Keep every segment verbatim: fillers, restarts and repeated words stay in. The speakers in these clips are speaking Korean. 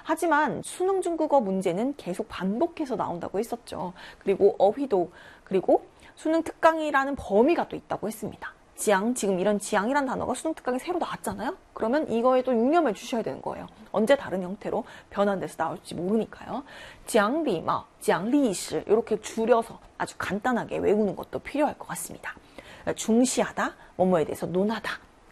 하지만 수능 중국어 문제는 계속 반복해서 나온다고 했었죠. 그리고 어휘도, 그리고 수능 특강이라는 범위가 또 있다고 했습니다. 지향, 지금 이런 지향이라는 단어가 수능 특강에 새로 나왔잖아요. 그러면 이거에도 유념해 주셔야 되는 거예요. 언제 다른 형태로 변환돼서 나올지 모르니까요. 지향리마, 지향리시 이렇게 줄여서 아주 간단하게 외우는 것도 필요할 것 같습니다. 중시하다, 뭐뭐에 대해서 논하다.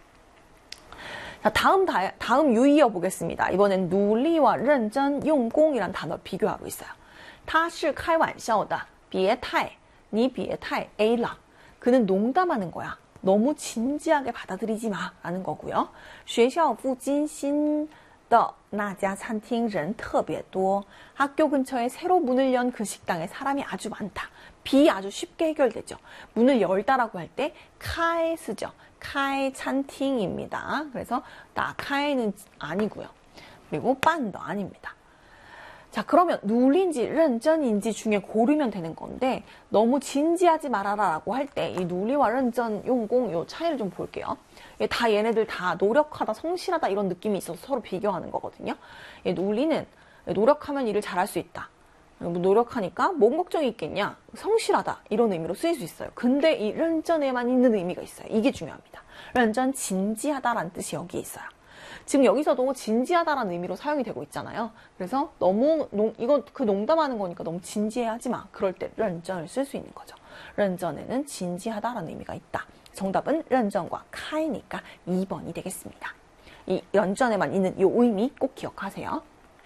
자, 다음 다, 다음 유의어 보겠습니다. 이번엔 누리와 认真用功이란 단어를 비교하고 있어요. 他是开玩笑的别太你别太 A了. 그는 농담하는 거야. 너무 진지하게 받아들이지 마 라는 거고요. 学校附近新的那家餐厅人特别多. 학교 근처에 새로 문을 연 그 식당에 사람이 아주 많다. 비 아주 쉽게 해결되죠. 문을 열다라고 할 때 카에 쓰죠. 카에 찬팅입니다. 그래서 나카에는 아니고요. 그리고 빤도 아닙니다. 자, 그러면 누린지, 认真인지 중에 고르면 되는 건데 너무 진지하지 말아라 라고 할 때 이 누리와 认真 용공 요 차이를 좀 볼게요. 다 얘네들 다 노력하다, 성실하다 이런 느낌이 있어서 서로 비교하는 거거든요. 누리는 노력하면 일을 잘할 수 있다. 노력하니까 뭔 걱정이 있겠냐? 성실하다 이런 의미로 쓰일 수 있어요. 근데 이 认真에만 있는 의미가 있어요. 이게 중요합니다. 认真 진지하다라는 뜻이 여기에 있어요. 지금 여기서도 진지하다라는 의미로 사용이 되고 있잖아요. 그래서 너무 농, 이건 그 농담하는 거니까 너무 진지해하지 마. 그럴 때 认真을 쓸 수 있는 거죠. 认真에는 진지하다라는 의미가 있다. 정답은 认真과 카이니까 이 번이 되겠습니다. 이 认真에만 있는 이 의미 꼭 기억하세요.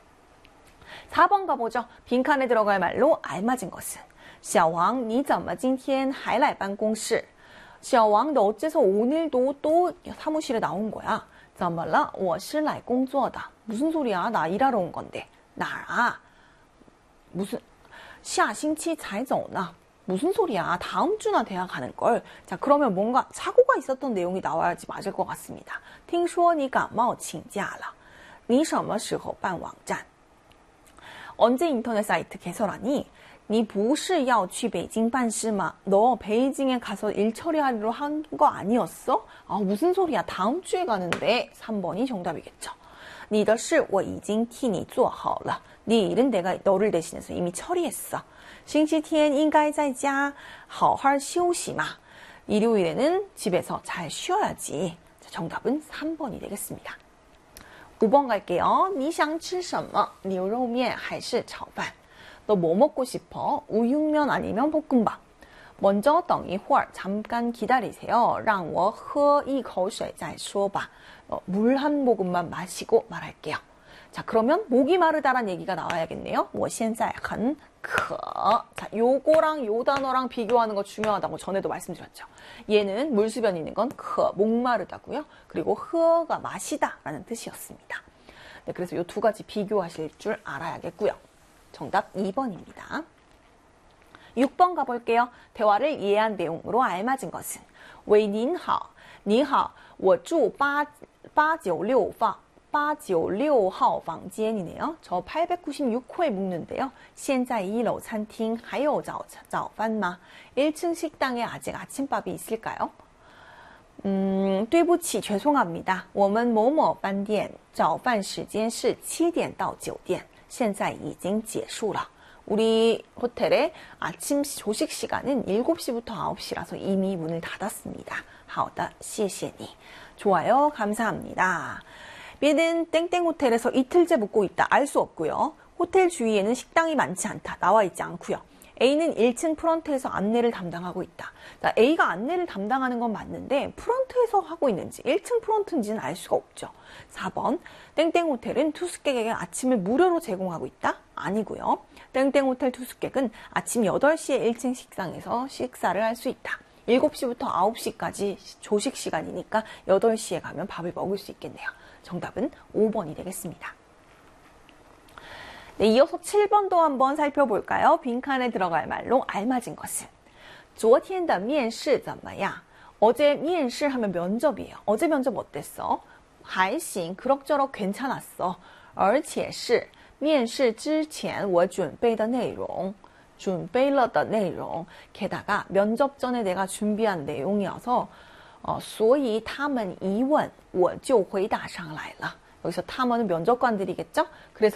사 번 가보죠. 빈칸에 들어갈 말로 알맞은 것은 小王你怎么今天还来办公室? 小王 너 어째서 오늘도 또 사무실에 나온 거야? 怎么了?我是来工作的. 무슨 소리야? 나 일하러 온 건데. 나라. 무슨 下星期才走呢? 무슨 소리야? 다음 주나 돼야 가는 걸. 자, 그러면 뭔가 사고가 있었던 내용이 나와야지 맞을 것 같습니다. 听说你感冒请假了. 你什么时候办网站? 언제 인터넷 사이트 개설하니? 你不是要去北京办事吗? 너 베이징에 가서 일 처리하기로 한 거 아니었어? 아, 무슨 소리야? 다음 주에 가는데. 삼 번이 정답이겠죠. 你的事我已经替你做好了. 네 일은 내가 너를 대신해서 이미 처리했어. 星期天应该在家好好休息嘛. 일요일에는 집에서 잘 쉬어야지. 자, 정답은 삼 번이 되겠습니다. 오 번 갈게요. 你想吃什么? 牛肉面还是炒饭? 너 뭐 먹고 싶어? 우육면 아니면 볶음밥? 먼저 等一会儿 잠깐 기다리세요. 让我喝一口水再说吧. 어, 물 한 모금만 마시고 말할게요. 자, 그러면 목이 마르다란 얘기가 나와야겠네요. 我现在很渴. 자, 요거랑 요 단어랑 비교하는 거 중요하다고 전에도 말씀드렸죠. 얘는 물수변이 있는 건 渴, 목마르다고요. 그리고 喝가 마시다 라는 뜻이었습니다. 네, 그래서 요 두 가지 비교하실 줄 알아야겠고요. 정답 이 번입니다. 육 번 가볼게요. 대화를 이해한 내용으로 알맞은 것은 喂您好,你好,我住八九六방八九六号房间이네요. 저 팔백구십육 호에 묵는데요. 现在一楼餐厅还有早早饭吗? 일 층 식당에 아직 아침밥이 있을까요? 음, 对不起, 죄송합니다. 我们某某饭店早饭时间是七点到九点现在已经结束了. 우리 호텔의 아침 조식 시간은 일곱 시부터 아홉 시라서 이미 문을 닫았습니다. 好的,谢谢你. 좋아요, 감사합니다. B는 땡땡 호텔에서 이틀째 묵고 있다. 알 수 없고요. 호텔 주위에는 식당이 많지 않다. 나와 있지 않고요. A는 일 층 프런트에서 안내를 담당하고 있다. 자, A가 안내를 담당하는 건 맞는데 프런트에서 하고 있는지 일 층 프런트인지는 알 수가 없죠. 사 번 땡땡 호텔은 투숙객에게 아침을 무료로 제공하고 있다? 아니고요. 땡땡 호텔 투숙객은 아침 여덟 시에 일 층 식당에서 식사를 할 수 있다. 일곱 시부터 아홉 시까지 조식 시간이니까 여덟 시에 가면 밥을 먹을 수 있겠네요. 정답은 오 번이 되겠습니다. 네, 이어서 칠 번도 한번 살펴볼까요? 빈칸에 들어갈 말로 알맞은 것은 昨天的面试怎么样? 어제 面试 하면 면접이에요. 어제 면접 어땠어? 还行, 그럭저럭 괜찮았어. 而且是面试之前我准备的内容准备了的内容 게다가 면접 전에 내가 준비한 내용이어서 어, 所以他们一问我就回答上来了. 여기서 他们은 면접관들이겠죠? 그래서